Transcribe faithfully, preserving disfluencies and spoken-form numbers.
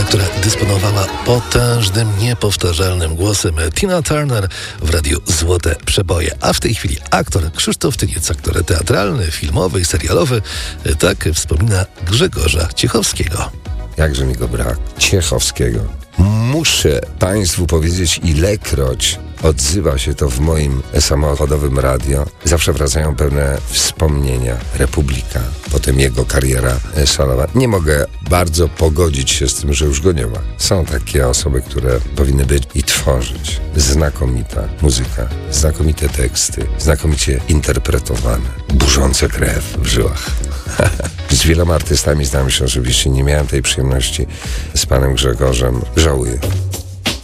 która dysponowała potężnym, niepowtarzalnym głosem, Tina Turner w radiu Złote Przeboje. A w tej chwili aktor Krzysztof Tyniec, aktor teatralny, filmowy i serialowy, tak wspomina Grzegorza Ciechowskiego. Jakże mi go brak. Ciechowskiego. Muszę Państwu powiedzieć, ilekroć odzywa się to w moim samochodowym radio. Zawsze wracają pewne wspomnienia. Republika, potem jego kariera solowa. Nie mogę bardzo pogodzić się z tym, że już go nie ma. Są takie osoby, które powinny być i tworzyć. Znakomita muzyka, znakomite teksty, znakomicie interpretowane, burzące krew w żyłach. Z wieloma artystami znam się oczywiście, nie miałem tej przyjemności z panem Grzegorzem. Żałuję.